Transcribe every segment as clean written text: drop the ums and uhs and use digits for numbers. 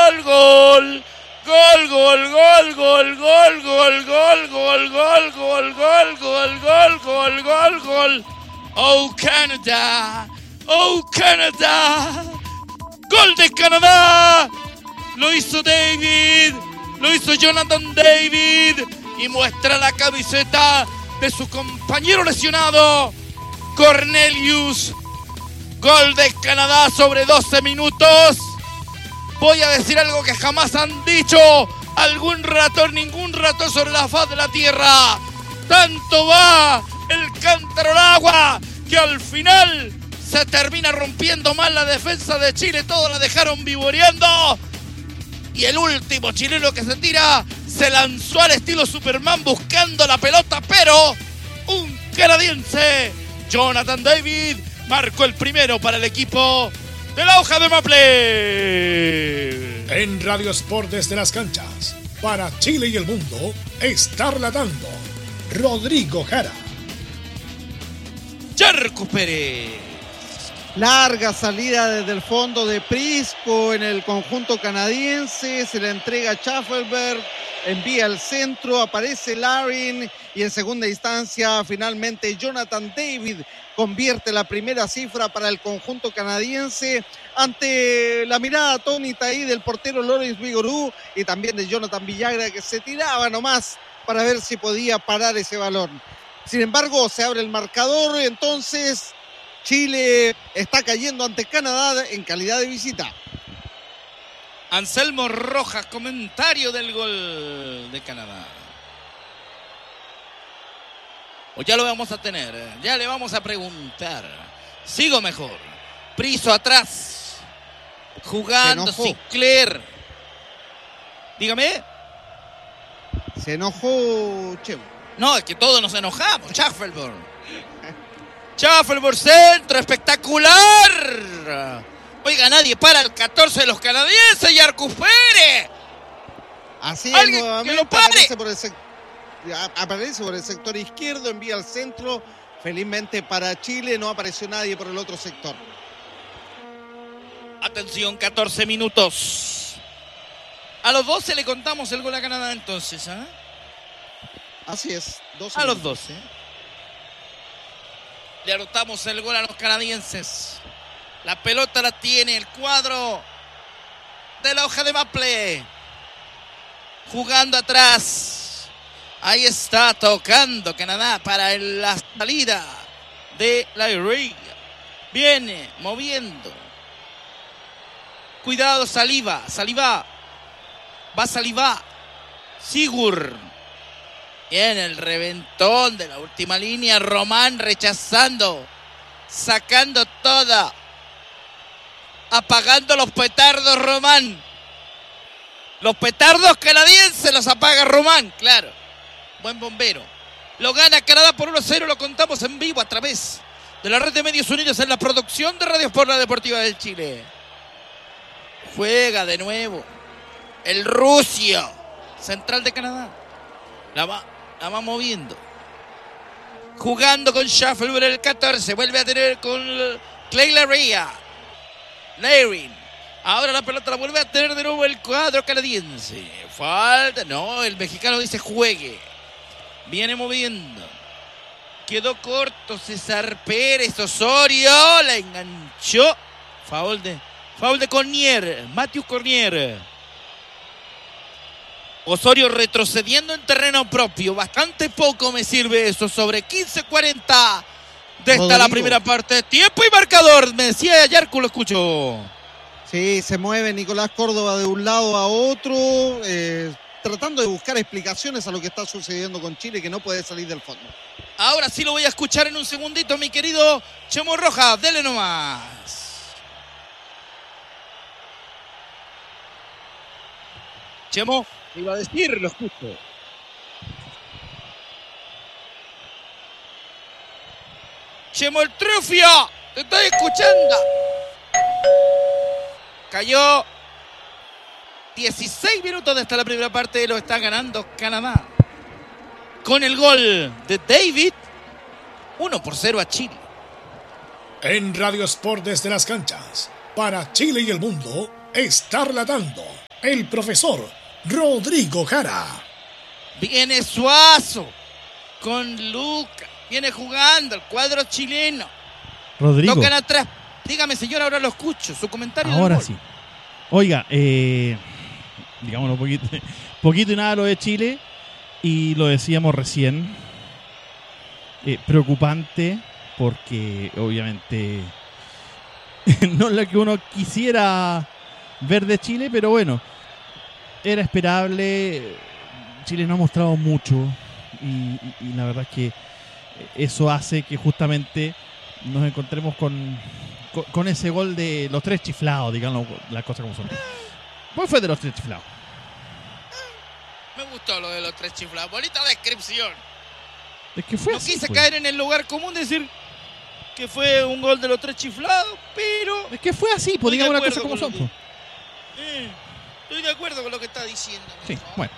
gol, gol. Gol, gol, gol, gol, gol, gol, gol, gol, gol, gol, gol, gol, gol, gol, gol, gol. Oh Canadá, oh Canadá. Gol de Canadá. Lo hizo David, lo hizo Jonathan David y muestra la camiseta de su compañero lesionado, Cornelius. Gol de Canadá sobre 12 minutos. Voy a decir algo que jamás han dicho ningún ratón sobre la faz de la tierra. Tanto va el cántaro al agua que al final se termina rompiendo mal la defensa de Chile. Todos la dejaron vivoreando. Y el último chileno que se tira se lanzó al estilo Superman buscando la pelota, pero un canadiense, Jonathan David, marcó el primero para el equipo de la hoja de Maple. En Radio Sport desde las canchas, para Chile y el mundo, está relatando Rodrigo Jara. Yarcus Pérez. Larga salida desde el fondo de Prisco en el conjunto canadiense, se le entrega a Schaffelberg, envía al centro, aparece Larin y en segunda instancia finalmente Jonathan David convierte la primera cifra para el conjunto canadiense ante la mirada atónita ahí del portero Lawrence Vigorú y también de Jonathan Villagra, que se tiraba nomás para ver si podía parar ese balón. Sin embargo, se abre el marcador, entonces Chile está cayendo ante Canadá en calidad de visita. Anselmo Rojas, comentario del gol de Canadá. O ya lo vamos a tener, ya le vamos a preguntar. Sigo mejor. Priso atrás. Jugando Sinclair. Dígame. Se enojó Chemo. No, es que todos nos enojamos. Schaffelberg centro, espectacular. Oiga, nadie para el 14 de los canadienses, Yarcus Pérez. Así alguien nuevamente que lo pare. Aparece por el sector izquierdo, envía al centro. Felizmente para Chile no apareció nadie por el otro sector. Atención, 14 minutos. A los 12 le contamos el gol a Canadá entonces, ¿eh? Así es, 12 a minutos. los 12. Le anotamos el gol a los canadienses. La pelota la tiene el cuadro de la hoja de Maple. Jugando atrás. Ahí está tocando Canadá para la salida de la Irriga. Viene moviendo. Cuidado, Saliba. Va Saliba. Sigur. Viene el reventón de la última línea. Román rechazando. Sacando toda. Apagando los petardos, Román. Los petardos canadienses los apaga Román, claro. Buen bombero. Lo gana Canadá por 1-0. Lo contamos en vivo a través de la red de medios unidos en la producción de Radio Sport, la Deportiva del Chile. Juega de nuevo el Rusio, central de Canadá. La va moviendo. Jugando con Schaffelberg el 14. Vuelve a tener con Clay Larrea. Larin. Ahora la pelota la vuelve a tener de nuevo el cuadro canadiense. Falta. No, el mexicano dice juegue. Viene moviendo. Quedó corto César Pérez. Osorio la enganchó. Foul de Cornier. Matthew Cornier. Osorio retrocediendo en terreno propio. Bastante poco me sirve eso. Sobre 15:40 de esta la primera parte. Tiempo y marcador. Me decía Yarcu, lo escucho. Sí, se mueve Nicolás Córdoba de un lado a otro, tratando de buscar explicaciones a lo que está sucediendo con Chile, que no puede salir del fondo. Ahora sí lo voy a escuchar en un segundito, mi querido Chemo Rojas. Dele nomás. Chemo, iba a decir, lo escucho. Chemo el Trufio, te estoy escuchando. Cayó. 16 minutos de esta la primera parte, lo está ganando Canadá. Con el gol de David, 1-0 a Chile. En Radio Sport desde las canchas, para Chile y el mundo, está relatando el profesor Rodrigo Jara. Viene Suazo con Luca. Viene jugando el cuadro chileno. Rodrigo. Tocan atrás. Dígame, señor, ahora lo escucho. Su comentario. Ahora sí. Oiga, digámoslo poquito y nada lo de Chile. Y lo decíamos recién. Preocupante porque obviamente no es lo que uno quisiera ver de Chile, pero bueno, era esperable. Chile no ha mostrado mucho y la verdad es que eso hace que justamente nos encontremos con ese gol de los 3 chiflados, digamos las cosas como son. ¿Cuál fue de los 3 chiflados? Me gustó lo de los 3 chiflados. Bonita descripción. Es que fue no así, quise pues. caer en el lugar común de decir que fue un gol de los 3 chiflados, pero Es que fue así, pues digamos las cosas como son. Pues. Estoy de acuerdo con lo que está diciendo. Sí, bueno.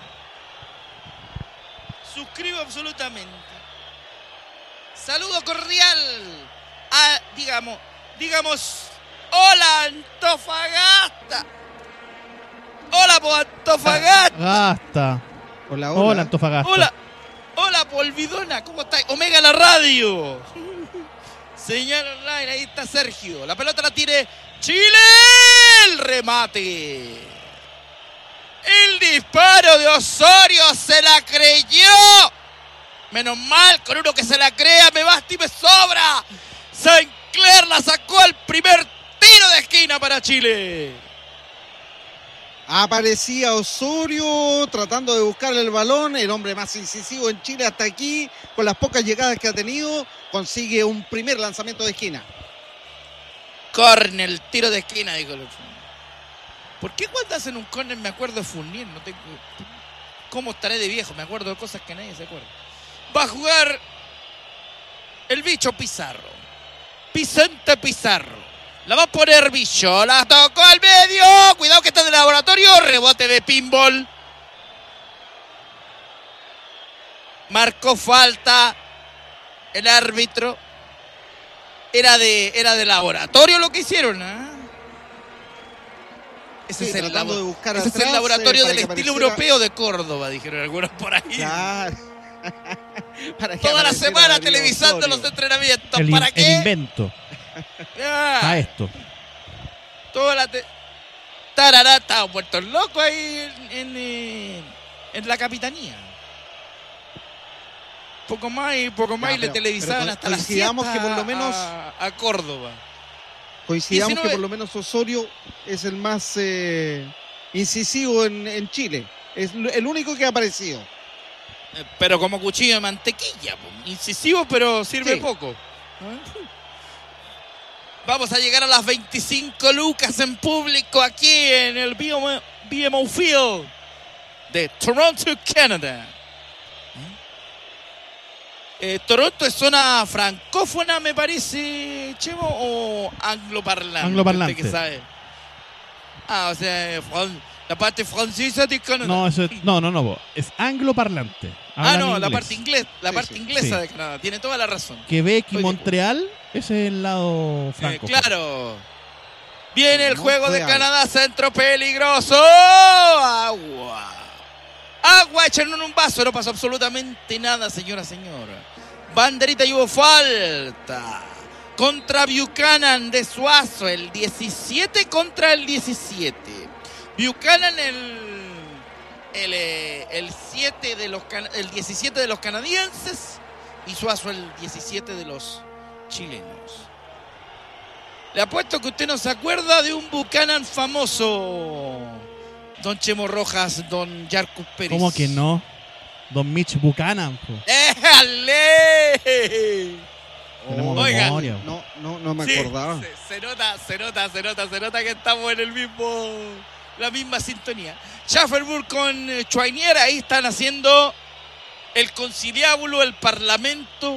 Suscribo absolutamente. Saludo cordial a, digamos, hola Antofagasta. Hola po Antofagasta. Gasta. Hola, Hola, Antofagasta. Hola Polvidona, ¿cómo estáis? Omega la radio. Señal online, ahí está Sergio. La pelota la tiene Chile. El remate. El disparo de Osorio se la creyó. Menos mal, con uno que se la crea, me basta y me sobra. Sinclair la sacó al primer tiro de esquina para Chile. Aparecía Osorio tratando de buscarle el balón, el hombre más incisivo en Chile hasta aquí, con las pocas llegadas que ha tenido, consigue un primer lanzamiento de esquina. Córner, tiro de esquina, dijo el otro. ¿Por qué cuando hacen un córner me acuerdo de Fournier? No tengo... ¿Cómo estaré de viejo? Me acuerdo de cosas que nadie se acuerda. Va a jugar el bicho Pizarro. Vicente Pizarro. La va a poner Bicho. La tocó al medio. Cuidado que está en el laboratorio. Rebote de pinball. Marcó falta el árbitro. Era de laboratorio lo que hicieron, ¿eh? Ese, Sí, es, el tratando de buscar ese es el atrás, laboratorio para del que estilo apareciera... europeo de Córdoba, dijeron algunos por ahí. Claro. Para que Toda la apareciera semana Darío televisando Osorio. los entrenamientos. El, ¿Para el qué? invento. Ah, A esto. toda la... Tarará, estaban muertos locos ahí en la capitanía. Poco más y Ya, le televisaban pero hasta las 7 coincidamos que por lo menos... a Córdoba. Coincidamos 19. que por lo menos Osorio es el más incisivo en Chile. Es el único que ha aparecido. Pero como cuchillo de mantequilla, po. Incisivo, pero sirve Sí. poco. Vamos a llegar a las 25 lucas en público aquí en el BMO Field de Toronto, Canadá. Toronto es zona francófona, me parece, Chemo, o angloparlante. Angloparlante. ¿Usted qué sabe? Ah, o sea, la parte francesa de Canadá. No, eso es, no. Es angloparlante. Ah, Hablan no, la inglés. parte inglesa sí. de Canadá. Tiene toda la razón. Quebec y Oye, Montreal, ese es el lado franco. Claro. Viene el No juego de fue Canadá, centro peligroso. Agua. Agua, echaron en un vaso. No pasó absolutamente nada, señora. Banderita y hubo falta. Contra Buchanan de Suazo. El 17 contra el 17. Buchanan el 17 de los canadienses y Suazo el 17 de los chilenos. Le apuesto que usted no se acuerda de un Buchanan famoso, don Chemo Rojas, don Yarcus Pérez. ¿Cómo que no? Don Mitch Buchanan. Po. ¡Éjale! Tenemos Oiga. memoria. No me Sí, acordaba. se nota que estamos en la misma sintonía. Schafferburg con Choinier, ahí están haciendo el conciliábulo, el parlamento,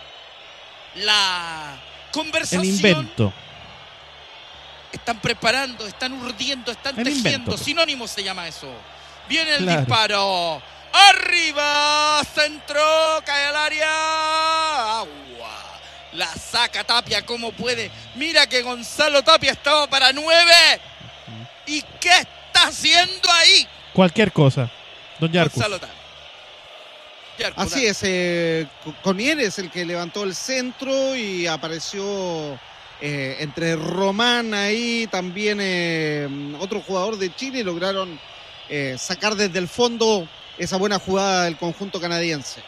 la conversación. El invento. Están preparando, están urdiendo, están El tejiendo. invento. Sinónimo se llama eso. Viene el Claro. disparo. Arriba, centro, cae al área. Agua. La saca Tapia como puede. Mira que Gonzalo Tapia estaba para 9. ¿Y qué está está haciendo ahí? Cualquier cosa. Don Yarcus. Gonzalo Tan. Yarcus, Así es, Conier es el que levantó el centro y apareció entre Román ahí, también otro jugador de Chile, y lograron sacar desde el fondo esa buena jugada del conjunto canadiense.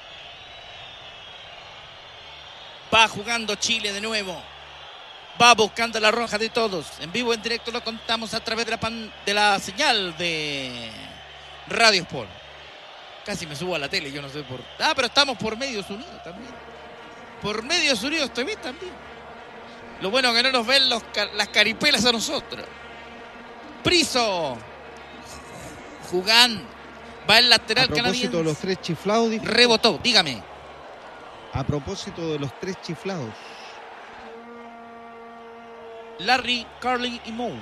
Va jugando Chile de nuevo. Va buscando la roja de todos. En vivo, en directo lo contamos a través de la señal de Radio Sport. Casi me subo a la tele, yo no sé por... Ah, pero estamos por Medios Unidos también. Por Medios Unidos TV también. Lo bueno que no nos ven las caripelas a nosotros. Priso. Jugando. Va el lateral canadiense. A propósito de los tres chiflados. Rebotó, dígame. A propósito de los tres chiflados. Larry, Carly y Moe.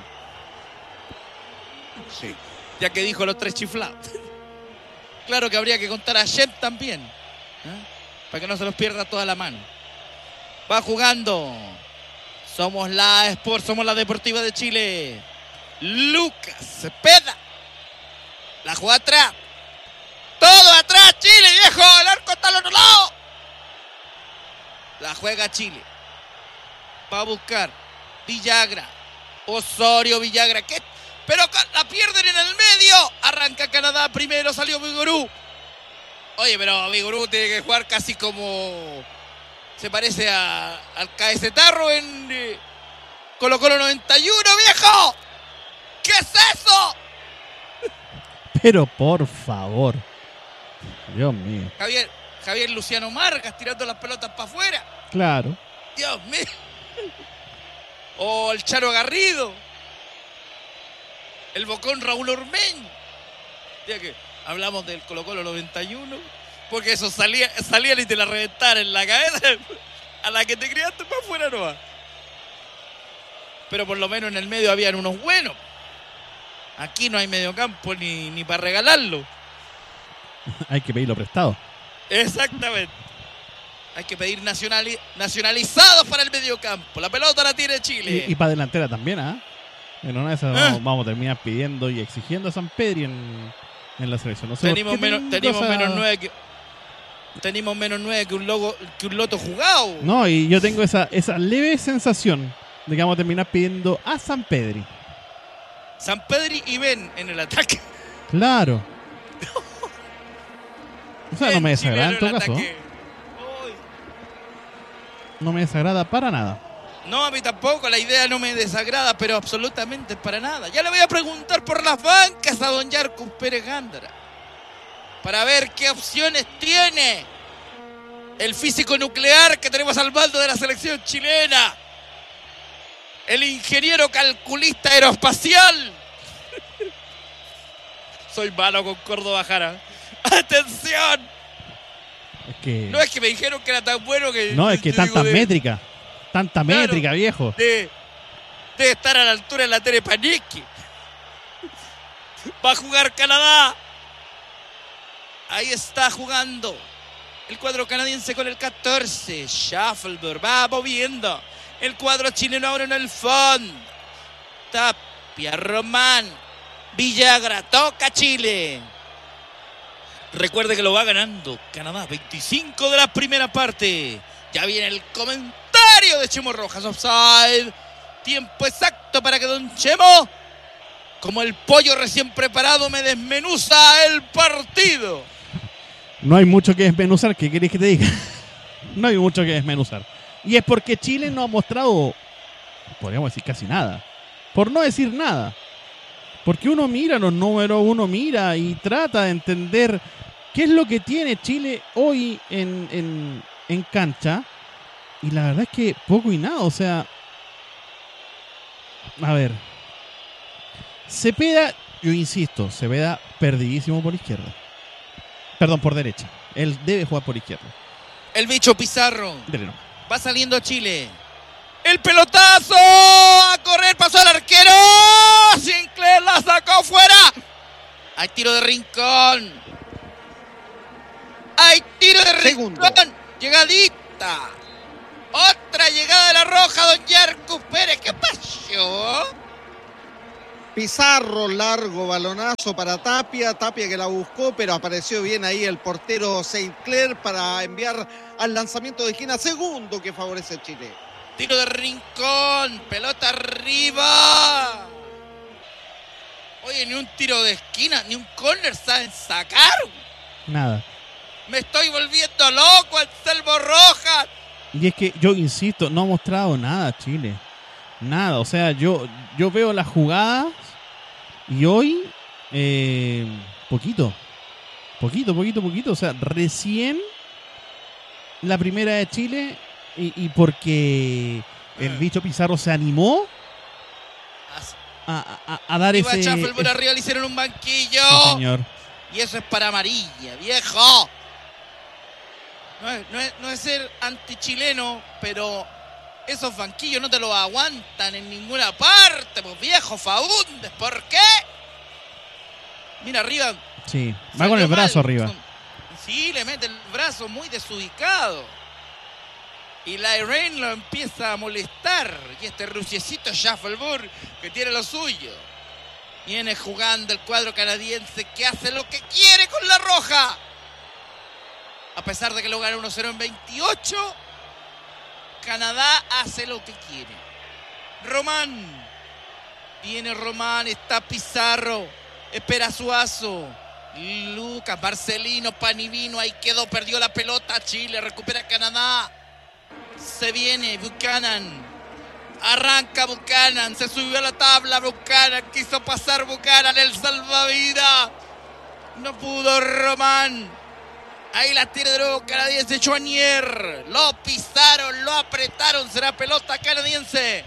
Sí. Ya que dijo los tres chiflados. Claro que habría que contar a Shep también. Para que no se los pierda toda la mano. Va jugando. Somos la Sport, somos la Deportiva de Chile. Lucas Cepeda. La juega atrás. Todo atrás, Chile, viejo. El arco está al otro lado. La juega Chile. Va a buscar Villagra. Osorio, Villagra. ¿Qué? Pero la pierden en el medio. Arranca Canadá primero, salió Vigorú. Oye, pero Vigorú tiene que jugar casi como... Se parece al KS Tarro en Colo-Colo 91, viejo. ¿Qué es eso? Pero por favor. Dios mío. Javier Luciano Margas tirando las pelotas para afuera. Claro. Dios mío. O el Charo Garrido. El bocón Raúl Ormeño. Ya que hablamos del Colo-Colo 91, porque eso salían y te la reventaron en la cabeza. A la que te criaste para afuera no va. Pero por lo menos en el medio habían unos buenos. Aquí no hay mediocampo ni para regalarlo. Hay que pedirlo prestado. Exactamente. Hay que pedir nacionalizados para el mediocampo. La pelota la tiene Chile. Y para delantera también, ¿ah? En una de esas vamos a terminar pidiendo y exigiendo a San Pedri en la selección. No sé tenemos menos 9 que un loto jugado. No, y yo tengo esa leve sensación de que vamos a terminar pidiendo a San Pedri. San Pedri y Ben en el ataque. Claro. O sea, no me desagrada en todo caso. No me desagrada para nada. No, a mí tampoco, la idea no me desagrada, pero absolutamente para nada. Ya le voy a preguntar por las bancas a don Yarcus Pérez Gándara, para ver qué opciones tiene el físico nuclear que tenemos al mando de la selección chilena, el ingeniero calculista aeroespacial. Soy malo con Córdoba Jara. ¡Atención! Es que... No es que me dijeron que era tan bueno que... No, es que tanta métrica. Tanta claro, métrica, viejo. Debe estar a la altura de la Tere Panique. Va a jugar Canadá. Ahí está jugando el cuadro canadiense con el 14. Schaffelberg va moviendo. El cuadro chileno ahora en el fondo. Tapia, Román, Villagra, toca Chile. Recuerde que lo va ganando Canadá, 25 de la primera parte. Ya viene el comentario de Chemo Rojas, offside. Tiempo exacto para que don Chemo, como el pollo recién preparado, me desmenuza el partido. No hay mucho que desmenuzar, ¿qué querés que te diga? No hay mucho que desmenuzar. Y es porque Chile no ha mostrado, podríamos decir, casi nada. Por no decir nada. Porque uno mira los números, uno mira y trata de entender qué es lo que tiene Chile hoy en cancha. Y la verdad es que poco y nada, o sea... A ver. Cepeda, yo insisto, Cepeda perdidísimo por izquierda. Perdón, por derecha. Él debe jugar por izquierda. El bicho Pizarro. Dele no. Va saliendo Chile. El pelotazo. A correr, pasó al arquero. Sinclair la sacó fuera. Hay tiro de Rincón. Hay tiro de Segundo. Rincón. Llegadita. Otra llegada de la Roja, don Yarcus Pérez. ¿Qué pasó? Pizarro, largo balonazo para Tapia. Tapia que la buscó, pero apareció bien ahí el portero Saint Clair para enviar al lanzamiento de esquina segundo que favorece a Chile. Tiro de rincón, pelota arriba. Oye, ni un tiro de esquina, ni un córner saben sacar. Nada. Me estoy volviendo loco, Anselmo Rojas. Y es que yo insisto, no ha mostrado nada Chile. Nada, o sea, yo veo las jugadas y hoy poquito. O sea, recién la primera de Chile y porque el bicho Pizarro se animó a dar Iba ese... Schaffelburg arriba, le hicieron un banquillo. Sí, señor. Y eso es para amarilla, viejo. No es ser antichileno, pero esos banquillos no te los aguantan en ninguna parte, pues viejo Faúndez. ¿Por qué? Mira arriba. Sí, va con el brazo arriba. Sí, le mete el brazo muy desubicado. Y la Irene lo empieza a molestar. Y este ruciecito Schaffelburg que tiene lo suyo. Viene jugando el cuadro canadiense que hace lo que quiere con la roja. A pesar de que lo gana 1-0 en 28, Canadá hace lo que quiere. Román. Viene Román, está Pizarro. Espera Suazo. Lucas, Marcelino, Panivino. Ahí quedó, perdió la pelota. Chile recupera Canadá. Se viene Buchanan. Arranca Buchanan. Se subió a la tabla Buchanan. Quiso pasar Buchanan, el salvavidas. No pudo Román. Ahí la tiene de nuevo canadiense Chouanier. Lo pisaron, lo apretaron. Será pelota canadiense.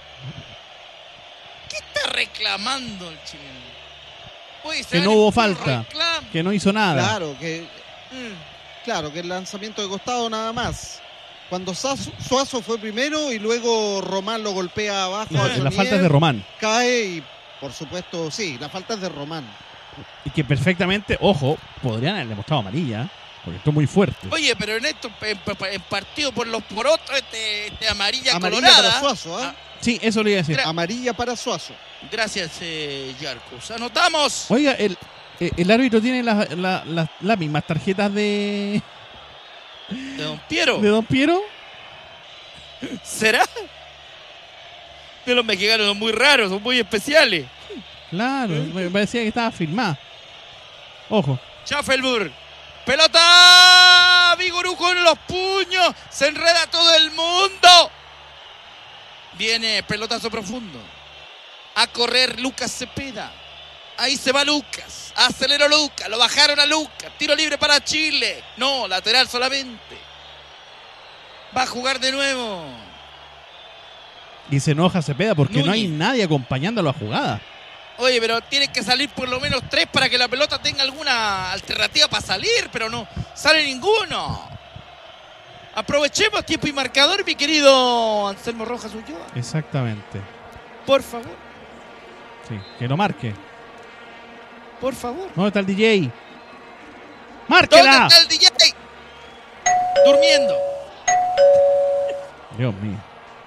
¿Qué está reclamando el chileno? Que no hubo falta. Que no hizo nada. Claro que el lanzamiento de costado nada más. Cuando Suazo fue primero y luego Román lo golpea abajo. La falta es de Román. Cae y, por supuesto, sí, la falta es de Román. Y que perfectamente, ojo, podrían haberle mostrado amarilla. Porque esto es muy fuerte. Oye, pero en esto, en partido por los porotos, amarilla colorada. Amarilla para Suazo, ¿ah? Sí, eso le iba a decir. Amarilla para Suazo. Gracias, Yarcus. ¡Anotamos! Oiga, el árbitro tiene las mismas tarjetas de Don Piero. ¿De Don Piero? ¿Será? De los mexicanos son muy raros, son muy especiales. Claro, me parecía que estaba firmada. Ojo. Schaffelburg. ¡Pelota! Vigorú con los puños. Se enreda todo el mundo. Viene pelotazo profundo. A correr Lucas Cepeda. Ahí se va Lucas. Aceleró Lucas. Lo bajaron a Lucas. Tiro libre para Chile. No, lateral solamente. Va a jugar de nuevo. Y se enoja Cepeda porque Núñez. no hay nadie acompañando a la jugada. Oye, pero tiene que salir por lo menos 3 para que la pelota tenga alguna alternativa para salir, pero no sale ninguno. Aprovechemos tiempo y marcador, mi querido Anselmo Rojas Ulloa. Exactamente. Por favor, Sí, que lo marque. por favor. ¿Dónde está el DJ? ¿Dónde ¡Márquela! está el DJ? Durmiendo. Dios mío.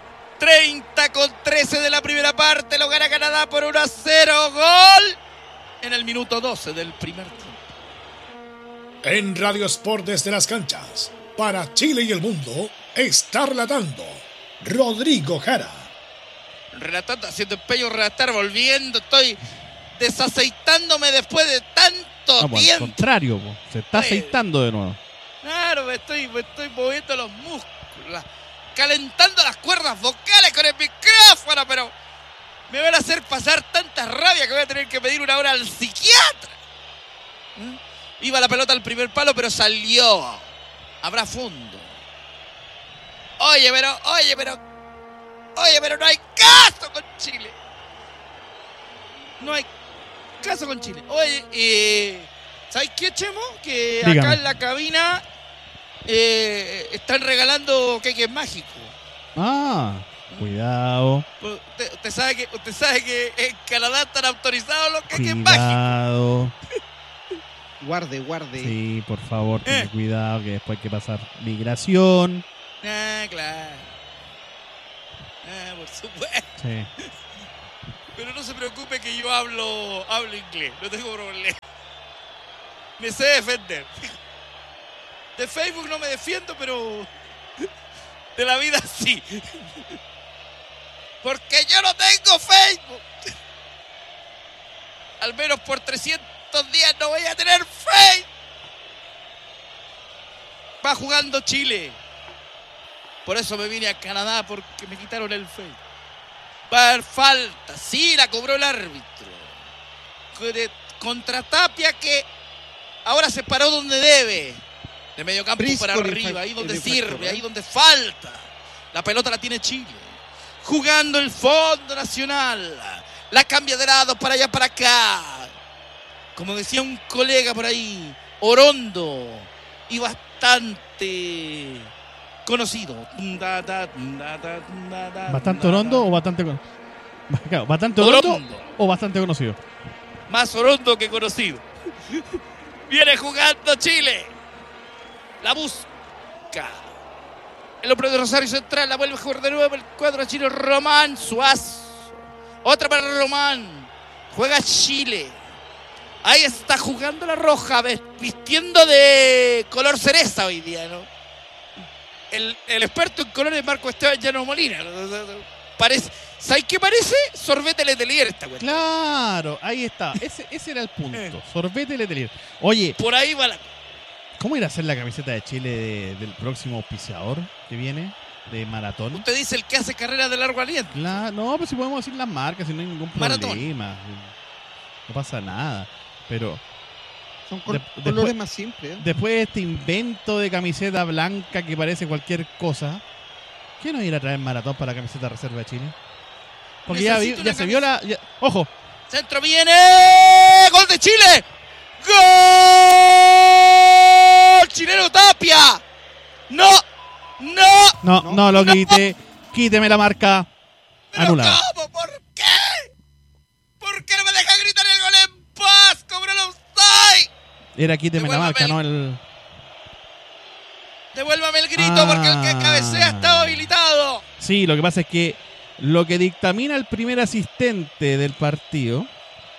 30-13 de la primera parte. Lo gana Canadá por 1-0. Gol en el minuto 12 del primer tiempo. En Radio Sport desde las canchas, para Chile y el mundo, está relatando Rodrigo Jara. Relatando, haciendo empeño, relatar, volviendo. Estoy desaceitándome después de tanto Al tiempo. contrario, po, se está aceitando de nuevo. Claro, me estoy moviendo los músculos, calentando las cuerdas vocales con el micrófono, pero me van a hacer pasar tanta rabia que voy a tener que pedir una hora al psiquiatra. Iba la pelota al primer palo, pero salió. Habrá fondo. Oye, pero no hay caso con Chile. No hay caso con Chile. Oye, ¿sabes qué, Chemo? Que Dígame. acá en la cabina están regalando queques mágicos. Ah, cuidado. Usted sabe que en Canadá están autorizados los queques mágicos. Cuidado. Guarde. Sí, por favor, ten cuidado que después hay que pasar migración. Ah, claro. Ah, por supuesto. Sí. Pero no se preocupe que yo hablo inglés, no tengo problema. Me sé defender. De Facebook no me defiendo, pero de la vida sí. Porque yo no tengo Facebook. Al menos por 300 días no voy a tener Facebook. Va jugando Chile. Por eso me vine a Canadá, porque me quitaron el Facebook. Va a haber falta. Sí, la cobró el árbitro. Contra Tapia, que ahora se paró donde debe. De medio campo para arriba, ahí donde sirve, ahí donde falta. La pelota la tiene Chile. Jugando el Fondo Nacional. La cambia de lado para allá, para acá. Como decía un colega por ahí, orondo y bastante conocido. ¿Bastante orondo o bastante claro, bastante orondo o bastante conocido? Más orondo que conocido. Viene jugando Chile. La busca. El hombre de Rosario Central la vuelve a jugar de nuevo el cuadro chino. Román Suazo. Otra para Román. Juega Chile. Ahí está jugando la Roja, vistiendo de color cereza hoy día, ¿no? El experto en colores Marco Esteban Llano Molina. Parece, ¿sabes qué parece? Sorbete Letelier esta güey. Claro, ahí está. Ese era el punto. Sorbete Letelier. Oye, por ahí va la... ¿Cómo irá a ser la camiseta de Chile del próximo auspiciador que viene de maratón? Usted dice el que hace carreras de largo aliento. Claro, no, pues si podemos decir las marcas, si no hay ningún problema. No pasa nada. Pero son colores más simples, ¿eh? Después de este invento de camiseta blanca que parece cualquier cosa, ¿qué nos irá a traer maratón para la camiseta reserva de Chile? Porque ya se vio la... ¡Ojo! Centro viene. ¡Gol de Chile! ¡Gol! ¡Chileno Tapia! ¡No! No, lo quite. Quíteme la marca. Anulada. ¿Cómo? ¿Por qué? ¿Por qué no me deja gritar el gol en paz? ¡Cobró el offside! Era quíteme la marca, no el... Devuélvame el grito porque el que cabecea estaba habilitado. Sí, lo que pasa es que lo que dictamina el primer asistente del partido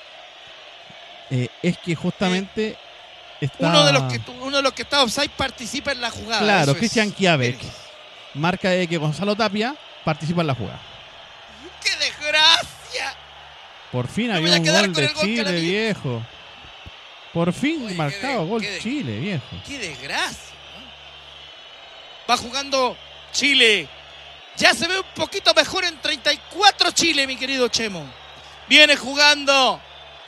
es que justamente está... Uno de los que está offside participa en la jugada. Claro, Cristian Chiavec marca de que Gonzalo Tapia participa en la jugada. ¡Qué desgracia! Por fin había un gol de Chile, viejo. Por fin marcado gol Chile, viejo. ¡Qué desgracia! Va jugando Chile. Ya se ve un poquito mejor en 34 Chile, mi querido Chemo. Viene jugando.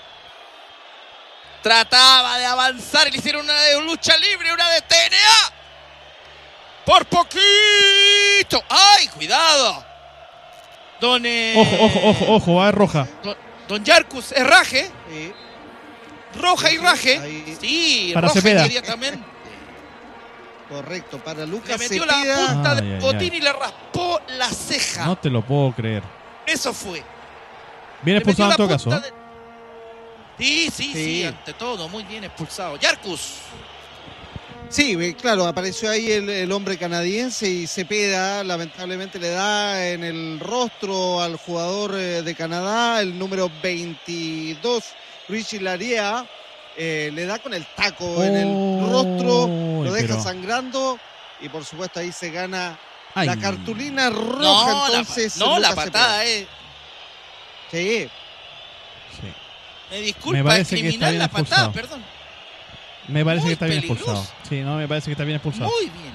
Trataba de avanzar y le hicieron una de lucha libre, una de TNA. Por poquito. ¡Ay, cuidado! Ojo, va a roja. Don Yarcus, Herraje. Sí. Roja y raje. Ahí. Sí, para roja Cepeda. Inmediatamente. Correcto, para Lucas Le metió Cepeda. la punta del botín y le raspó la ceja. No te lo puedo creer. Eso fue. Bien expulsado en todo caso. Sí, ante todo, muy bien expulsado. Yarcus. Sí, claro, apareció ahí el hombre canadiense y Cepeda lamentablemente le da en el rostro al jugador de Canadá, el número 22, Richie Lariea, le da con el taco en el rostro, lo deja sangrando y por supuesto ahí se gana la cartulina roja. Entonces la patada es... Sí. Me disculpa, es criminal la patada, perdón. Me parece que está bien expulsado. Sí, no, me parece que está bien expulsado. Muy bien.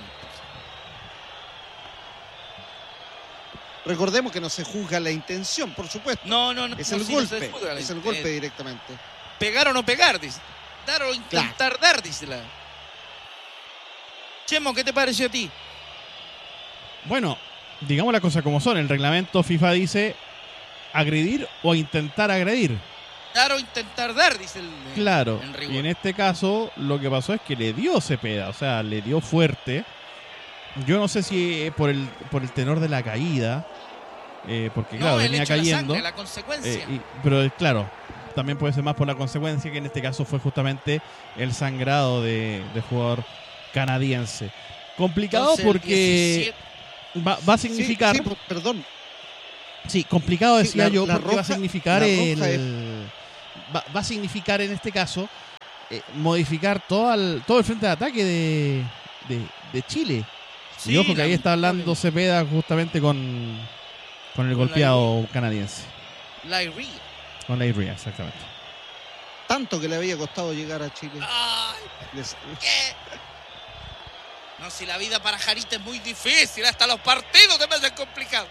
Recordemos que no se juzga la intención, por supuesto. No. Es el golpe. Es el golpe directamente. Pegar o no pegar, dice. Dar o intentar dar, dice la. Chemo, ¿qué te pareció a ti? Bueno, digamos las cosas como son. El reglamento FIFA dice agredir o intentar agredir. Dar o intentar dar, dice el. Claro, y en este caso lo que pasó es que le dio Cepeda, o sea, le dio fuerte. Yo no sé si por el tenor de la caída, porque claro, venía cayendo. La consecuencia. Pero claro, también puede ser más por la consecuencia, que en este caso fue justamente el sangrado de jugador canadiense. Complicado. Entonces, porque va a significar... Sí, perdón. Sí, complicado decía yo, porque roja, va a significar la roja va a significar en este caso modificar todo el frente de ataque de Chile. Sí, y ojo que ahí está hablando Cepeda justamente con el golpeado canadiense. Lairia. Con la Iria, exactamente. Tanto que le había costado llegar a Chile. Ay, ¿qué? No, si la vida para Jarita es muy difícil, hasta los partidos se me hacen complicados.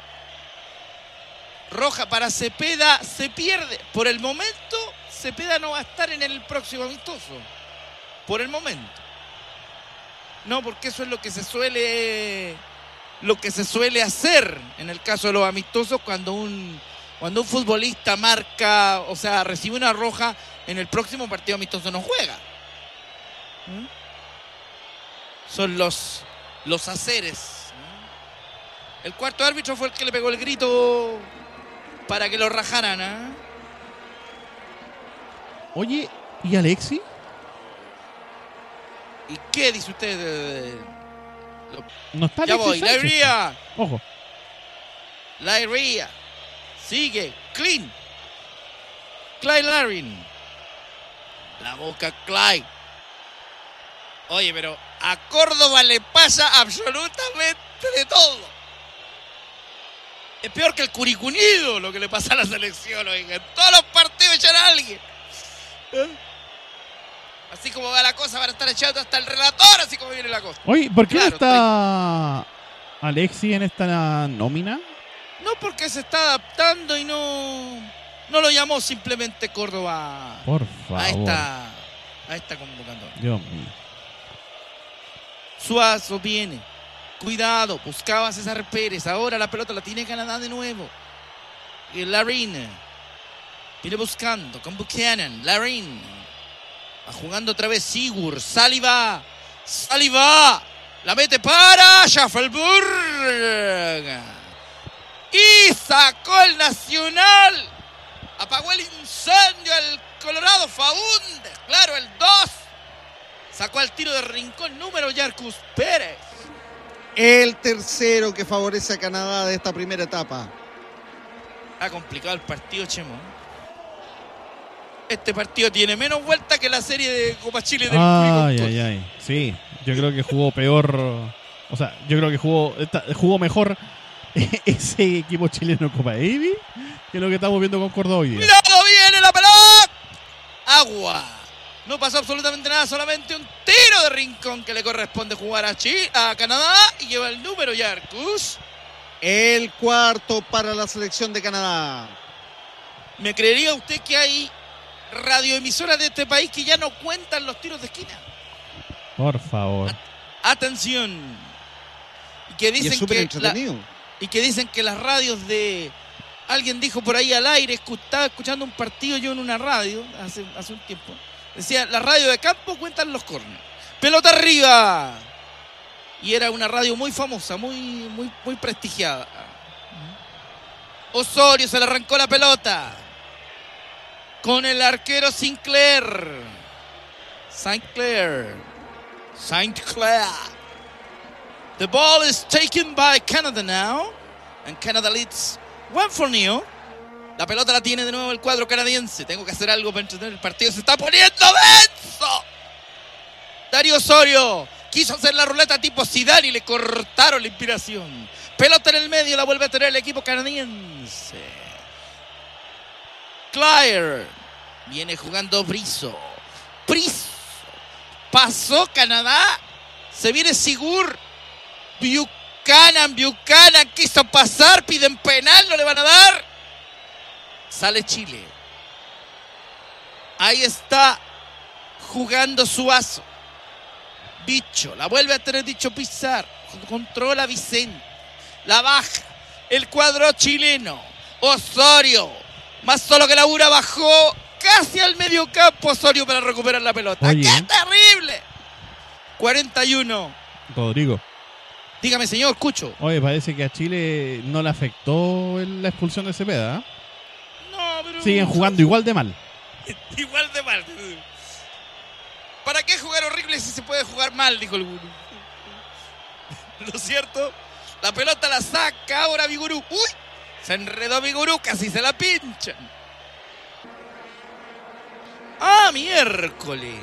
Roja para Cepeda, se pierde. Por el momento, Cepeda no va a estar en el próximo amistoso. Por el momento. No, porque eso es lo que se suele hacer en el caso de los amistosos cuando un futbolista marca, o sea, recibe una roja, en el próximo partido amistoso no juega. Son los haceres. El cuarto árbitro fue el que le pegó el grito para que lo rajaran. Oye, ¿y Alexi? ¿Y qué dice usted? No está Ya Alexis voy, Sánchez. Lairia. Ojo. Lairia. Sigue. Clean. Clyde Larin. La boca Clyde. Oye, pero a Córdoba le pasa absolutamente de todo. Es peor que el Curicunido lo que le pasa a la selección, oiga. En todos los partidos echan a alguien. Así como va la cosa, van a estar echando hasta el relator, así como viene la cosa. Oye, ¿por qué Claro, no está Alexi en esta nómina? No, porque se está adaptando y no lo llamó simplemente Córdoba Por favor. a esta convocatoria. Dios mío. Suazo viene. Cuidado, buscaba a César Pérez. Ahora la pelota la tiene Canadá de nuevo. Y Larin viene buscando con Buchanan. Larin va jugando otra vez Sigur. Saliba. La mete para Schaffelburg. Y sacó el Nacional. Apagó el incendio el Colorado Faúndez. Claro, el 2. Sacó al tiro de rincón número Yarcus Pérez. El tercero que favorece a Canadá de esta primera etapa. Ha complicado el partido, Chemo. Este partido tiene menos vuelta que la serie de Copa Chile del Ay. Sí, yo creo que jugó peor. O sea, yo creo que jugó mejor ese equipo chileno Copa Davis que lo que estamos viendo con Córdoba hoy día. ¡Mirado viene la pelota! Agua. No pasó absolutamente nada, solamente un tiro de rincón que le corresponde jugar a Canadá y lleva el número Yarcus. El cuarto para la selección de Canadá. ¿Me creería usted que hay radioemisoras de este país que ya no cuentan los tiros de esquina? Por favor. Atención. Y que Y es dicen súper entretenido. que dicen que las radios de... Alguien dijo por ahí al aire, estaba escuchando un partido yo en una radio hace un tiempo. Decía, la radio de campo cuentan los córneres. Pelota arriba. Y era una radio muy famosa, muy prestigiada. Osorio se le arrancó la pelota. Con el arquero Sinclair. The ball is taken by Canada now. And Canada leads 1-0. La pelota la tiene de nuevo el cuadro canadiense. Tengo que hacer algo para entretener el partido. Se está poniendo denso. Darío Osorio quiso hacer la ruleta tipo Zidane y le cortaron la inspiración. Pelota en el medio, la vuelve a tener el equipo canadiense. Claire. Viene jugando Brizo. Pasó Canadá. Se viene Sigur. Buchanan quiso pasar. Piden penal, no le van a dar. Sale Chile. Ahí está jugando Suazo. Bicho, la vuelve a tener Dicho Pizarro. Controla Vicente. La baja. El cuadro chileno. Osorio. Más solo que labura, bajó casi al medio campo Osorio para recuperar la pelota. Oye. ¡Qué terrible! 41. Rodrigo. Dígame, señor, escucho. Oye, parece que a Chile no le afectó la expulsión de Cepeda. ¿Eh? No, pero... Siguen jugando igual de mal. Igual de mal. ¿Para qué jugar horrible si se puede jugar mal? Dijo el gurú. ¿No es cierto? La pelota la saca ahora Vigurú. ¡Uy! Se enredó mi gurú, casi se la pinchan. ¡Ah, miércoles!